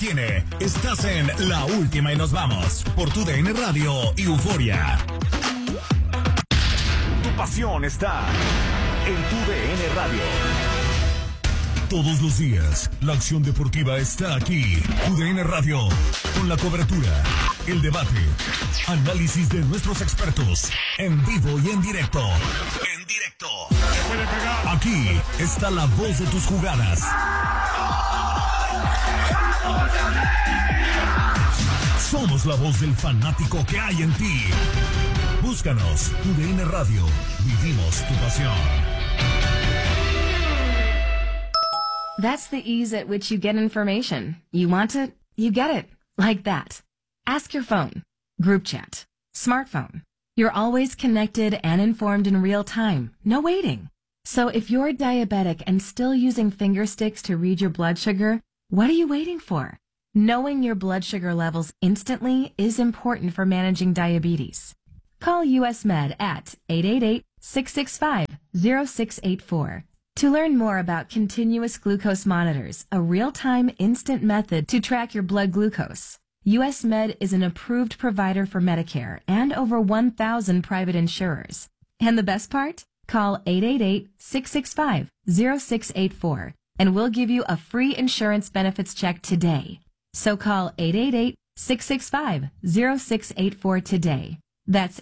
Estás en La Última y Nos Vamos por tu DN Radio y Euforia. Tu pasión está en tu DN Radio. Todos los días, la acción deportiva está aquí. Tu DN Radio, con la cobertura, el debate, análisis de nuestros expertos, en vivo y en directo. En directo. Aquí está la voz de tus jugadas. Somos la voz del fanático que hay en ti. Búscanos, tu DN Radio. Vivimos tu pasión. That's the ease at which you get information. You want it, you get it. Like that. Ask your phone. Group chat. Smartphone. You're always connected and informed in real time. No waiting. So if you're diabetic and still using finger sticks to read your blood sugar, what are you waiting for? Knowing your blood sugar levels instantly is important for managing diabetes. Call US Med at 888-665-0684 to learn more about continuous glucose monitors, a real-time instant method to track your blood glucose. US Med is an approved provider for Medicare and over 1,000 private insurers. And the best part? Call 888-665-0684 and we'll give you a free insurance benefits check today. So call 888-665-0684 today. That's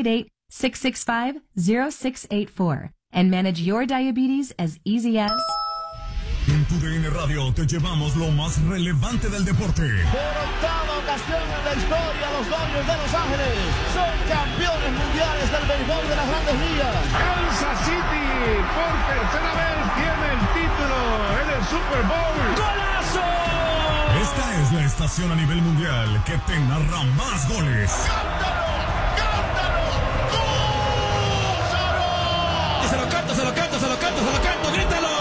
888-665-0684 and manage your diabetes as easy as... En tu DN Radio te llevamos lo más relevante del deporte. Por octava ocasión en la historia, los Dodgers de Los Ángeles son campeones mundiales del béisbol de las Grandes Ligas. Kansas City por tercera vez tiene el título en el Super Bowl. ¡Golazo! Esta es la estación a nivel mundial que te narra más goles. ¡Cántalo! ¡Cántalo! ¡Gózalo! Y se lo canto, grítalo.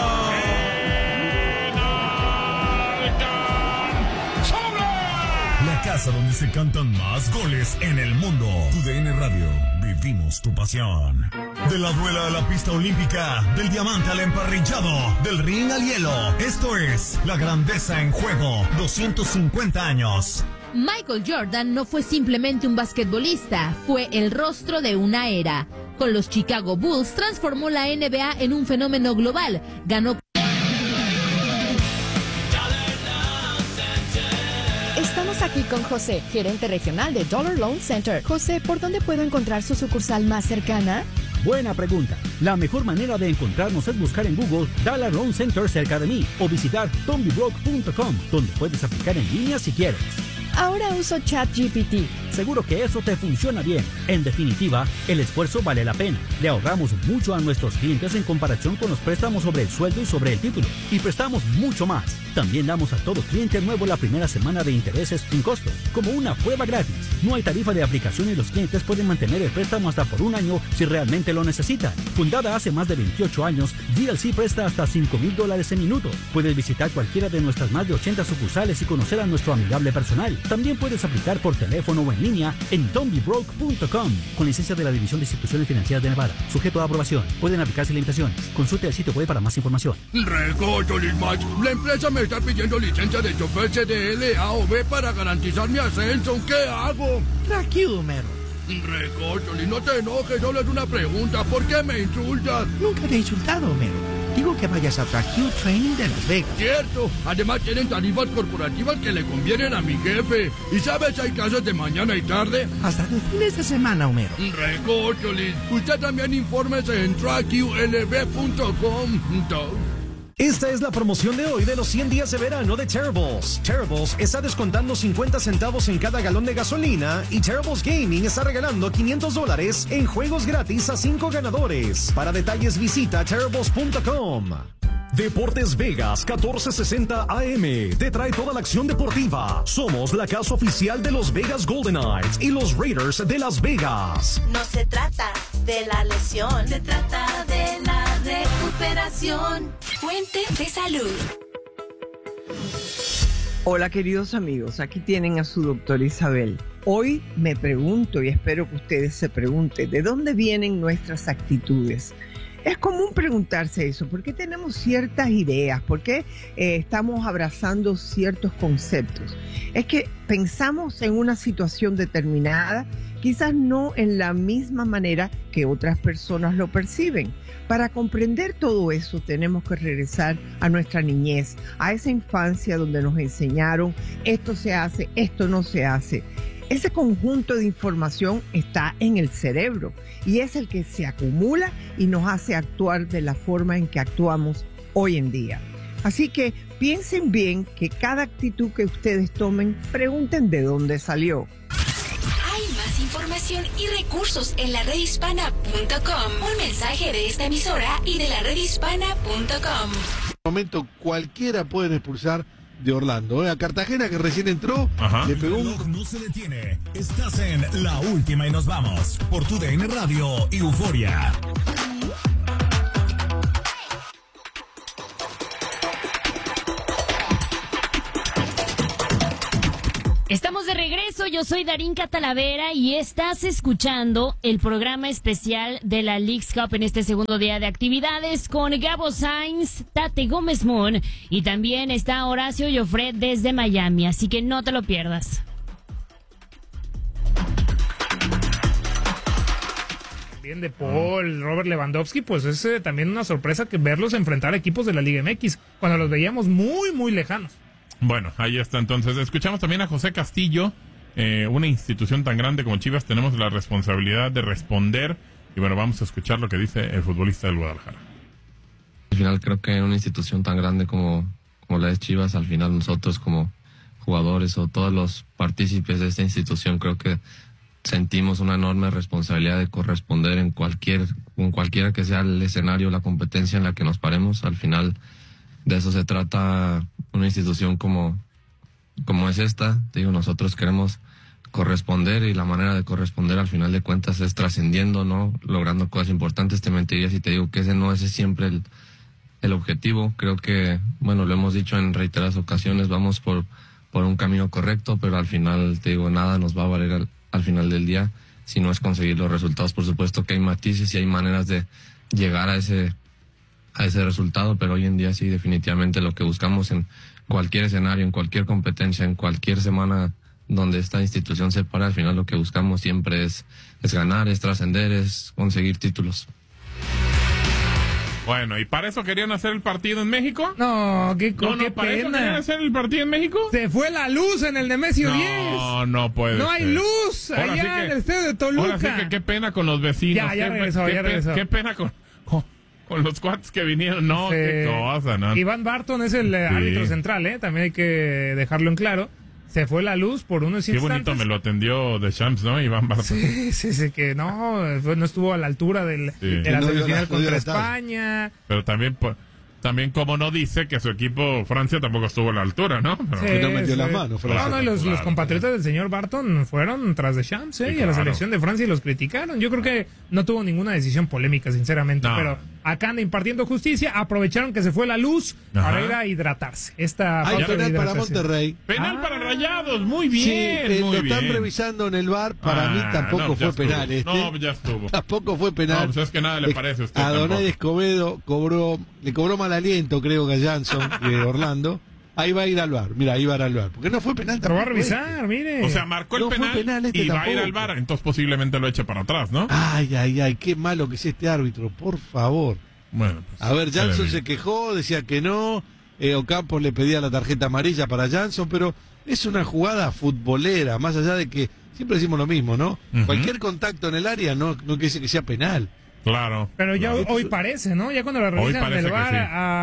La casa donde se cantan más goles en el mundo. Tu DN Radio, vivimos tu pasión. De la duela a la pista olímpica, del diamante al emparrillado, del ring al hielo. Esto es la grandeza en juego, 250 años. Michael Jordan no fue simplemente un basquetbolista, fue el rostro de una era. Con los Chicago Bulls transformó la NBA en un fenómeno global, ganó... Estamos aquí con José, gerente regional de Dollar Loan Center. José, ¿por dónde puedo encontrar su sucursal más cercana? Buena pregunta. La mejor manera de encontrarnos es buscar en Google Dollar Loan Center cerca de mí o visitar tombybrook.com, donde puedes aplicar en línea si quieres. Ahora uso ChatGPT. Seguro que eso te funciona bien. En definitiva, el esfuerzo vale la pena. Le ahorramos mucho a nuestros clientes en comparación con los préstamos sobre el sueldo y sobre el título. Y prestamos mucho más. También damos a todo cliente nuevo la primera semana de intereses sin costo, como una prueba gratis. No hay tarifa de aplicación y los clientes pueden mantener el préstamo hasta por un año si realmente lo necesitan. Fundada hace más de 28 años, DLC presta hasta $5,000 en minuto. Puedes visitar cualquiera de nuestras más de 80 sucursales y conocer a nuestro amigable personal. También puedes aplicar por teléfono o en línea en tombybrook.com, con licencia de la División de Instituciones Financieras de Nevada, sujeto a aprobación. Pueden aplicarse limitaciones. Consulte el sitio web para más información. Recocho, Max. La empresa me está pidiendo licencia de chofer CDL, A o B para garantizar mi ascenso. ¿Qué hago? Tranquilo, Mero. Recocho, no te enojes, solo es una pregunta. ¿Por qué me insultas? Nunca te he insultado, Mero. Digo que vayas a Track Training de Las Vegas. Cierto, además tienen tarifas corporativas que le convienen a mi jefe. ¿Y sabes, hay clases de mañana y tarde? Hasta de fines de semana, Homero. Recocholis, usted también infórmese en trackulb.com. Esta es la promoción de hoy de los 100 días de verano de Terribles. Terribles está descontando 50 centavos en cada galón de gasolina y Terribles Gaming está regalando $500 en juegos gratis a 5 ganadores. Para detalles visita terribles.com. Deportes Vegas 1460 AM te trae toda la acción deportiva. Somos la casa oficial de los Vegas Golden Knights y los Raiders de Las Vegas. No se trata de la lesión, se trata de la recuperación. Fuente de salud. Hola queridos amigos, aquí tienen a su doctora Isabel. Hoy me pregunto y espero que ustedes se pregunten, ¿de dónde vienen nuestras actitudes? Es común preguntarse eso, ¿por qué tenemos ciertas ideas? ¿Por qué estamos abrazando ciertos conceptos? Es que pensamos en una situación determinada, quizás no en la misma manera que otras personas lo perciben. Para comprender todo eso tenemos que regresar a nuestra niñez, a esa infancia donde nos enseñaron esto se hace, esto no se hace. Ese conjunto de información está en el cerebro y es el que se acumula y nos hace actuar de la forma en que actuamos hoy en día. Así que piensen bien que cada actitud que ustedes tomen, pregunten de dónde salió. Hay más información y recursos en la redhispana.com. Un mensaje de esta emisora y de la redhispana.com. En este momento cualquiera pueden expulsar de Orlando. A Cartagena, que recién entró, le pegó un... El reloj no se detiene. Estás en La Última y Nos Vamos por TUDN Radio y Euforia. Estamos de regreso, yo soy Darinka Talavera y estás escuchando el programa especial de la Leagues Cup en este segundo día de actividades con Gabo Sainz, Tate Gómez Moon y también está Horacio Joffre desde Miami, así que no te lo pierdas. Bien de Paul, Robert Lewandowski, pues es también una sorpresa que verlos enfrentar equipos de la Liga MX, cuando los veíamos muy, muy lejanos. Bueno, ahí está entonces. Escuchamos también a José Castillo. Una institución tan grande como Chivas, tenemos la responsabilidad de responder. Y bueno, vamos a escuchar lo que dice el futbolista del Guadalajara. Al final creo que en una institución tan grande como la es Chivas, al final nosotros como jugadores o todos los partícipes de esta institución, creo que sentimos una enorme responsabilidad de corresponder en cualquiera que sea el escenario, la competencia en la que nos paremos. Al final de eso se trata una institución como es esta. Te digo, nosotros queremos corresponder y la manera de corresponder al final de cuentas es trascendiendo, ¿no? Logrando cosas importantes. Te mentiría si te digo que ese no es siempre el objetivo. Creo que, bueno, lo hemos dicho en reiteradas ocasiones, vamos por un camino correcto, pero al final, te digo, nada nos va a valer al final del día si no es conseguir los resultados. Por supuesto que hay matices y hay maneras de llegar a ese resultado, pero hoy en día sí, definitivamente lo que buscamos en cualquier escenario, en cualquier competencia, en cualquier semana donde esta institución se para, al final lo que buscamos siempre es ganar, es trascender, es conseguir títulos. Bueno, ¿y para eso querían hacer el partido en México? No, qué ¿para pena. eso querían hacer el partido en México? Se fue la luz en el Nemesio 10. No puede No hay ser. luz Ahora allá sí que, en el estadio de Toluca. Ahora sí que qué pena con los vecinos. Ya regresó. Qué pena con los cuates que vinieron. No, Sí. qué cosa, ¿no? Iván Barton es el árbitro central, también hay que dejarlo en claro. Se fue la luz por unos Qué instantes. bonito me lo atendió Deschamps, ¿no? Iván Barton. Sí, que no estuvo a la altura de la semifinal contra España. Pero también como no dice que su equipo Francia tampoco estuvo a la altura, ¿no? Pero que no metió las manos. No, los compatriotas del señor Barton fueron tras de Champs, y a la selección de Francia y los criticaron. Yo creo que no tuvo ninguna decisión polémica, sinceramente, pero acá anda impartiendo justicia. Aprovecharon que se fue la luz para ir a hidratarse. Hay penal para Monterrey. Penal para Rayados, muy bien. Sí, muy lo están bien. revisando en el VAR. Para mí tampoco fue penal. No, ya estuvo. Tampoco fue penal. No, pues es que nada le parece a usted. Adonai Escobedo le cobró mal aliento, creo que a Jansson de Orlando. Ahí va a ir al VAR. Mira, ahí va a ir al VAR. Porque no fue penal tampoco. Lo va a revisar, mire. O sea, marcó el penal y va a ir al VAR. Entonces posiblemente lo eche para atrás, ¿no? Ay, qué malo que es este árbitro, por favor. Bueno, pues, a ver, Jansson se quejó, decía que no. Ocampos le pedía la tarjeta amarilla para Jansson, pero es una jugada futbolera, más allá de que siempre decimos lo mismo, ¿no? Cualquier contacto en el área no quiere decir que sea penal. Claro. Pero ya hoy parece, ¿no? Ya cuando la revisan en el VAR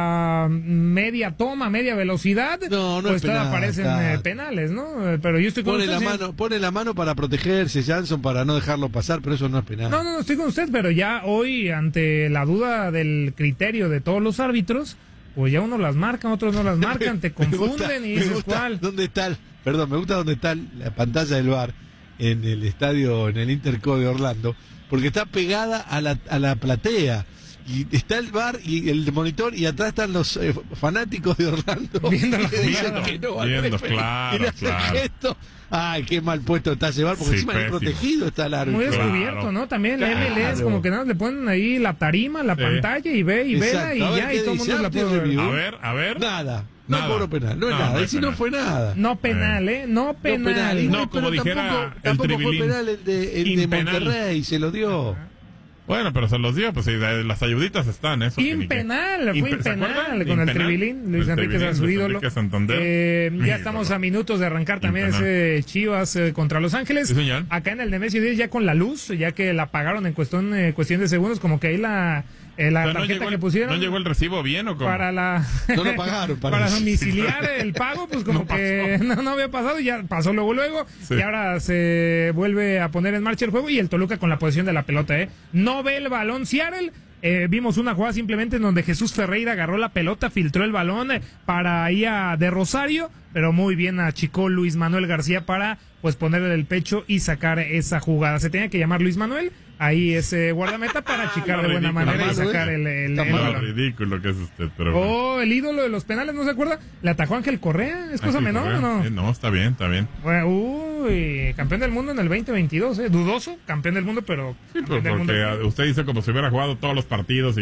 a media toma, media velocidad, pues todas aparecen penales, ¿no? Pero yo estoy con usted. Pone la mano para protegerse, Jansson, para no dejarlo pasar, pero eso no es penal. No, estoy con usted, pero ya hoy, ante la duda del criterio de todos los árbitros, pues ya unos las marcan, otros no las marcan, te confunden y dices cuál. Me gusta dónde está la pantalla del VAR en el estadio, en el Interco de Orlando, porque está pegada a la platea. y está el bar y el monitor y atrás están los fanáticos de Orlando viendo la viendo, claro. Ay, qué mal puesto está ese bar, porque encima es protegido está el árbitro. Muy descubierto, ¿no? También la MLS como que nada, le ponen ahí la tarima, la pantalla y vela y ya, y todo el mundo la puede ver. A ver. Nada. No cobró penal, no es nada. Y si no fue nada. No penal, No penal. No, como dijera tampoco fue penal el de Monterrey, se lo dio. Bueno, pero se los dio, pues las ayuditas están, eso. Impenal, fue impenal con el Tribilín, Luis Enrique es su ídolo. Ya estamos a minutos de arrancar también ese Chivas contra Los Ángeles. Sí, señor. Acá en el Nemesio 10 ya con la luz, ya que la pagaron en cuestión de segundos, como que ahí la tarjeta que pusieron. ¿No llegó el recibo bien o cómo? No lo pagaron. Para domiciliar el pago, pues como que no había pasado, ya pasó luego. Sí. Y ahora se vuelve a poner en marcha el juego y el Toluca con la posesión de la pelota, No ve el balón Seattle. Vimos una jugada simplemente en donde Jesús Ferreira agarró la pelota, filtró el balón para ir de Rosario, pero muy bien achicó Luis Manuel García para pues ponerle el pecho y sacar esa jugada. Se tenía que llamar Luis Manuel, ahí ese guardameta para achicar de buena manera y sacar el balón. Ridículo que es usted, pero el ídolo de los penales, ¿no se acuerda? Le atajó Ángel Correa, ¿es cosa menor o no? No, está bien. Campeón del mundo en el 2022, dudoso, campeón del mundo, pero sí, porque usted dice como si hubiera jugado todos los partidos y